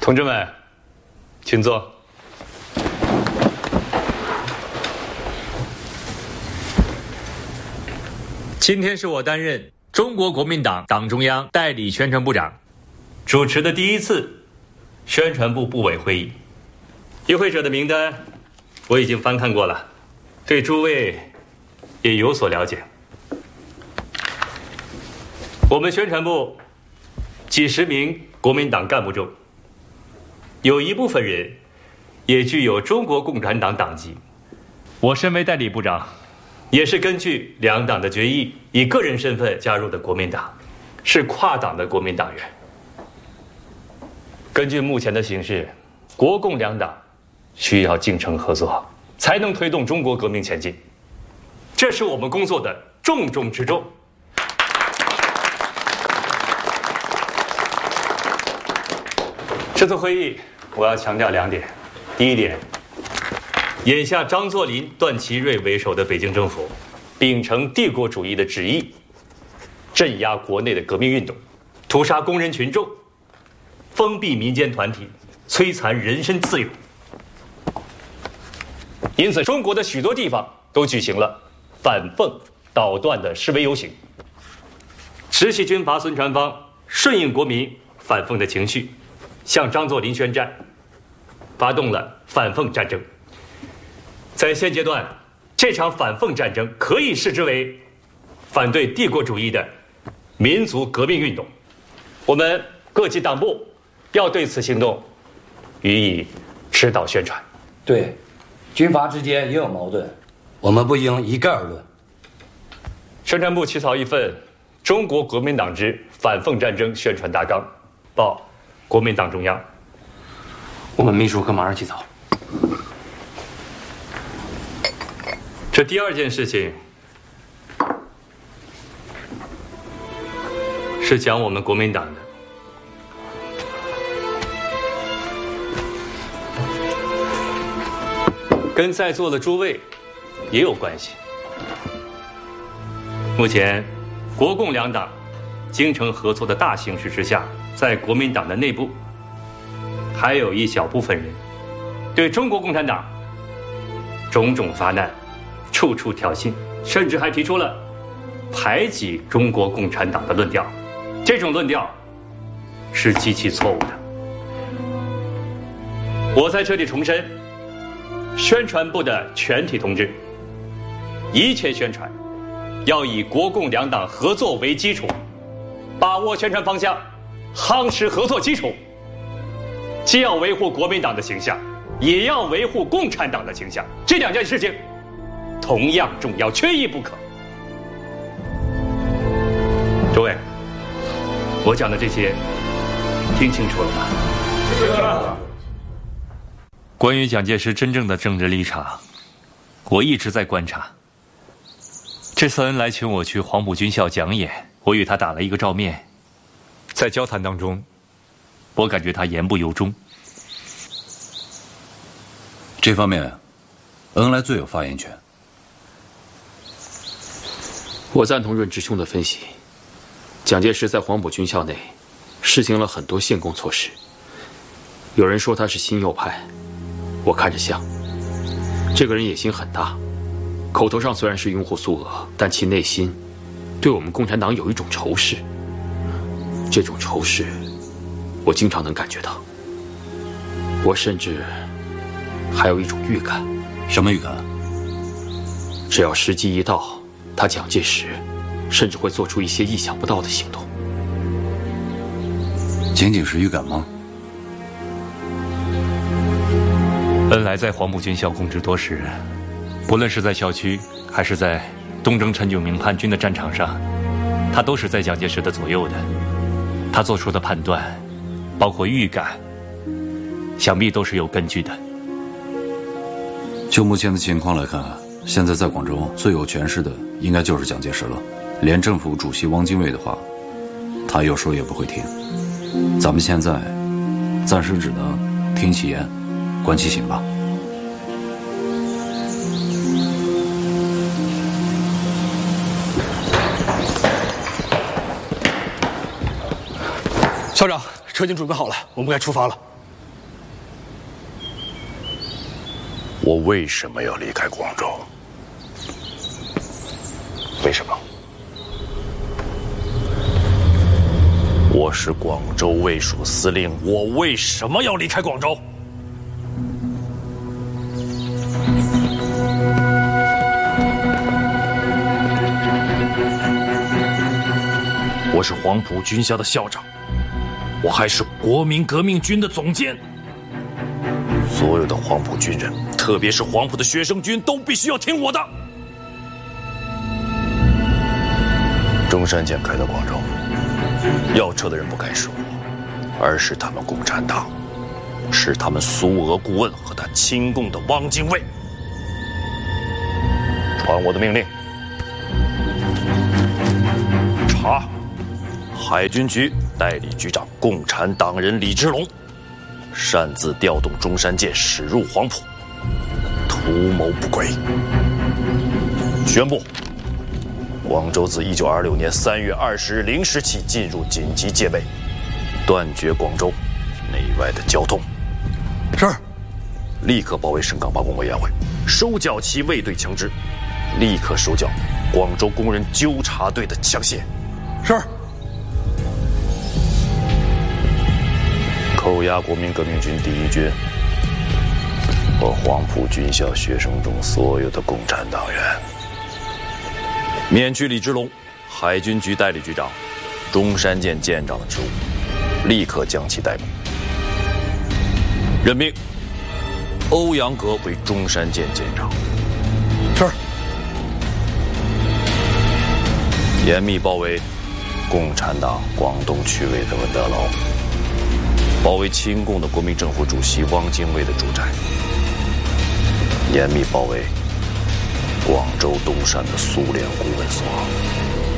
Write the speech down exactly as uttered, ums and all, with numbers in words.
同志们，请坐。今天是我担任中国国民党党中央代理宣传部长，主持的第一次宣传部部委会议。与会者的名单我已经翻看过了，对诸位也有所了解。我们宣传部几十名国民党干部中，有一部分人也具有中国共产党党籍。我身为代理部长，也是根据两党的决议，以个人身份加入的国民党，是跨党的国民党员。根据目前的形势，国共两党需要精诚合作，才能推动中国革命前进，这是我们工作的重中之重。这次会议我要强调两点。第一点，眼下张作霖、段祺瑞为首的北京政府秉承帝国主义的旨意，镇压国内的革命运动，屠杀工人群众，封闭民间团体，摧残人身自由。因此，中国的许多地方都举行了反奉捣乱的示威游行。直系军阀孙传芳顺应国民反奉的情绪，向张作霖宣战，发动了反奉战争。在现阶段，这场反奉战争可以视之为反对帝国主义的民族革命运动。我们各级党部要对此行动予以指导宣传。 对，军阀之间也有矛盾，我们不应一概而论。 宣传部起草一份《中国国民党之反奉战争宣传大纲》，报国民党中央。 我们秘书可马上起草。 这第二件事情是讲我们国民党的。跟在座的诸位也有关系。目前，国共两党精诚合作的大形势之下，在国民党的内部，还有一小部分人对中国共产党种种发难，处处挑衅，甚至还提出了排挤中国共产党的论调。这种论调是极其错误的。我在这里重申，宣传部的全体同志，一切宣传要以国共两党合作为基础，把握宣传方向，夯实合作基础，既要维护国民党的形象，也要维护共产党的形象，这两件事情同样重要，缺一不可。诸位，我讲的这些听清楚了吗？清楚了。关于蒋介石真正的政治立场，我一直在观察。这次恩来请我去黄埔军校讲演，我与他打了一个照面，在交谈当中，我感觉他言不由衷。 这方面，恩来最有发言权。 我赞同润之兄的分析，蒋介石在黄埔军校内实行了很多限共措施。有人说他是新右派，我看着像。这个人野心很大，口头上虽然是拥护苏俄，但其内心对我们共产党有一种仇视。这种仇视，我经常能感觉到。我甚至还有一种预感。 什么预感？ 只要时机一到，他蒋介石甚至会做出一些意想不到的行动。 仅仅是预感吗？ 恩来在黄埔军校供职多时，不论是在校区还是在东征陈炯明叛军的战场上，他都是在蒋介石的左右的。他做出的判断，包括预感，想必都是有根据的。 就目前的情况来看，现在在广州最有权势的应该就是蒋介石了。连政府主席汪精卫的话，他有时候也不会听。咱们现在暂时只能听其言，观其行吧。 校长，车已经准备好了，我们该出发了。 我为什么要离开广州？为什么？我是广州卫戍司令，我为什么要离开广州？我是黄埔军校的校长，我还是国民革命军的总监。所有的黄埔军人，特别是黄埔的学生军，都必须要听我的。中山舰开到广州，要撤的人不该是我，而是他们共产党，是他们苏俄顾问和他亲共的汪精卫。传我的命令，查海军局代理局长共产党人李之龙擅自调动中山舰驶入黄埔，图谋不轨。宣布，广州自一九二六年三月二十日零时起进入紧急戒备，断绝广州内外的交通。是。立刻包围省港罢工委员会，收缴其卫队枪支，立刻收缴广州工人纠察队的枪械。是。扣押国民革命军第一军和黄埔军校学生中所有的共产党员，免去李之龙海军局代理局长、中山舰舰长的职务，立刻将其逮捕。任命欧阳格为中山舰舰长。是。严密包围共产党广东区委的文德楼，包围亲共的国民政府主席汪精卫的住宅，严密包围广州东山的苏联顾问所。